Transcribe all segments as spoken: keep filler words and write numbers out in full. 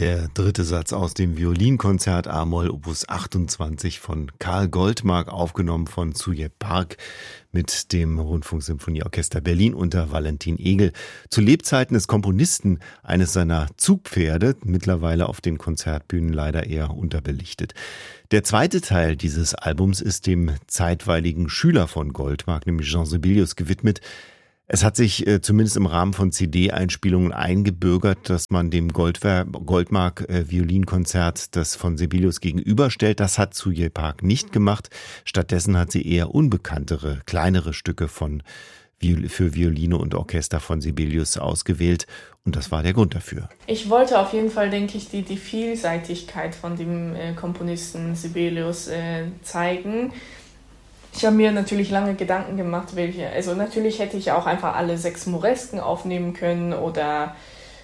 Der dritte Satz aus dem Violinkonzert A-Moll Opus achtundzwanzig von Karl Goldmark, aufgenommen von Zuje Park mit dem Rundfunksymphonieorchester Berlin unter Valentin Egel. Zu Lebzeiten des Komponisten eines seiner Zugpferde, mittlerweile auf den Konzertbühnen leider eher unterbelichtet. Der zweite Teil dieses Albums ist dem zeitweiligen Schüler von Goldmark, nämlich Jean Sibelius, gewidmet. Es hat sich äh, zumindest im Rahmen von C D-Einspielungen eingebürgert, dass man dem Goldwer- Goldmark-Violinkonzert äh, das von Sibelius gegenüberstellt. Das hat Zuje Park nicht gemacht. Stattdessen hat sie eher unbekanntere, kleinere Stücke von Viol- für Violine und Orchester von Sibelius ausgewählt. Und das war der Grund dafür. Ich wollte auf jeden Fall, denke ich, die, die Vielseitigkeit von dem äh, Komponisten Sibelius äh, zeigen. Ich habe mir natürlich lange Gedanken gemacht, welche. Also natürlich hätte ich auch einfach alle sechs Moresken aufnehmen können oder,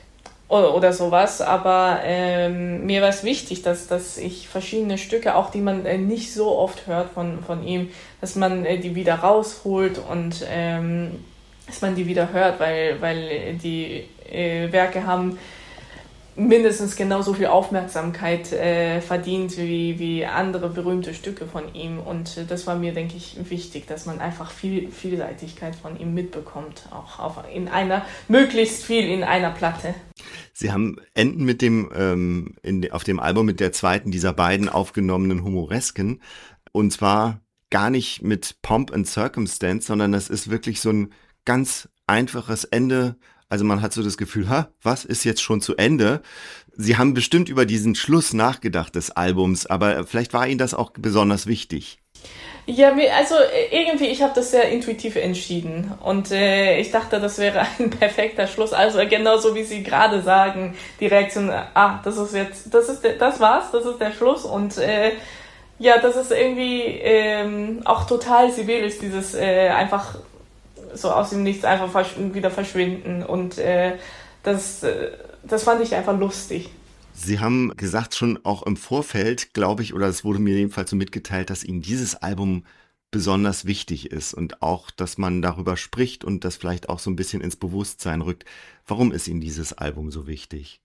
oder, oder sowas, aber ähm, mir war es wichtig, dass, dass ich verschiedene Stücke, auch die man äh, nicht so oft hört von, von ihm, dass man äh, die wieder rausholt und ähm, dass man die wieder hört, weil, weil die äh, Werke haben mindestens genauso viel Aufmerksamkeit äh, verdient wie, wie andere berühmte Stücke von ihm. Und äh, das war mir, denke ich, wichtig, dass man einfach viel Vielseitigkeit von ihm mitbekommt, auch auf, in einer, möglichst viel in einer Platte. Sie haben enden mit dem, ähm, in, auf dem Album mit der zweiten dieser beiden aufgenommenen Humoresken. Und zwar gar nicht mit Pomp and Circumstance, sondern das ist wirklich so ein ganz einfaches Ende. Also man hat so das Gefühl, ha, was ist jetzt schon zu Ende? Sie haben bestimmt über diesen Schluss nachgedacht des Albums, aber vielleicht war Ihnen das auch besonders wichtig. Ja, also irgendwie, ich habe das sehr intuitiv entschieden und äh, ich dachte, das wäre ein perfekter Schluss. Also genauso wie Sie gerade sagen, die Reaktion, ah, das ist jetzt, das ist, der, das war's, das ist der Schluss und äh, ja, das ist irgendwie ähm, auch total Sibelius, dieses äh, einfach so aus dem Nichts einfach versch- wieder verschwinden und äh, das, äh, das fand ich einfach lustig. Sie haben gesagt, schon auch im Vorfeld, glaube ich, oder es wurde mir jedenfalls so mitgeteilt, dass Ihnen dieses Album besonders wichtig ist und auch, dass man darüber spricht und das vielleicht auch so ein bisschen ins Bewusstsein rückt. Warum ist Ihnen dieses Album so wichtig?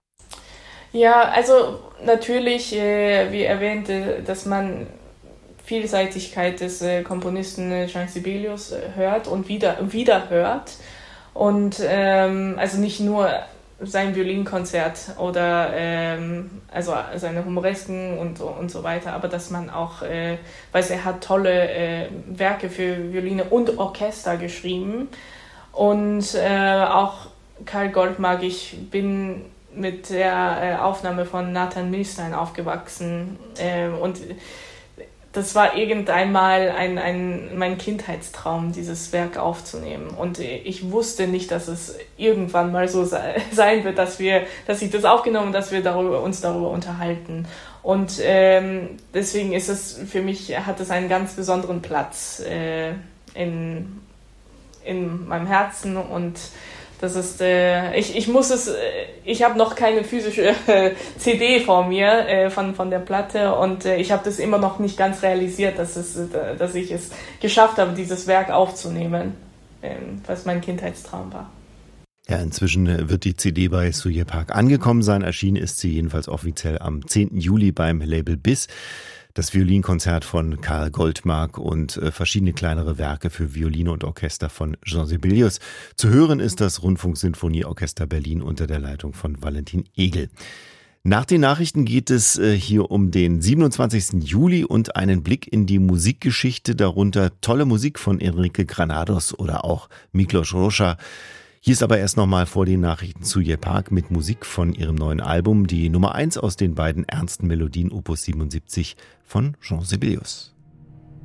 Ja, also natürlich, äh, wie erwähnt, äh, dass man Vielseitigkeit des äh, Komponisten äh, Jean Sibelius äh, hört und wieder, wieder hört. Und ähm, also nicht nur sein Violinkonzert oder ähm, also seine Humoresken und, und so weiter, aber dass man auch, äh, weiß er hat tolle äh, Werke für Violine und Orchester geschrieben. Und äh, auch Karl Goldmark, ich bin mit der äh, Aufnahme von Nathan Milstein aufgewachsen äh, und das war irgendeinmal ein, ein, mein Kindheitstraum, dieses Werk aufzunehmen. Und ich wusste nicht, dass es irgendwann mal so se- sein wird, dass wir, dass ich das aufgenommen habe, dass wir darüber, uns darüber unterhalten. Und ähm, deswegen ist es für mich, hat es einen ganz besonderen Platz äh, in, in meinem Herzen und das ist, äh, ich, ich muss es, äh, ich habe noch keine physische äh, C D vor mir äh, von, von der Platte und äh, ich habe das immer noch nicht ganz realisiert, dass, es, äh, dass ich es geschafft habe, dieses Werk aufzunehmen, äh, was mein Kindheitstraum war. Ja, inzwischen wird die C D bei Zuje Park angekommen sein. Erschienen ist sie jedenfalls offiziell am zehnten Juli beim Label B I S. Das Violinkonzert von Karl Goldmark und äh, verschiedene kleinere Werke für Violine und Orchester von Jean Sibelius. Zu hören ist das Rundfunksinfonieorchester Berlin unter der Leitung von Valentin Egel. Nach den Nachrichten geht es äh, hier um den siebenundzwanzigsten Juli und einen Blick in die Musikgeschichte, darunter tolle Musik von Enrique Granados oder auch Miklos Rozsa. Hier ist aber erst nochmal vor den Nachrichten Zuje Park mit Musik von ihrem neuen Album, die Nummer eins aus den beiden ernsten Melodien Opus siebenundsiebzig von Jean Sibelius.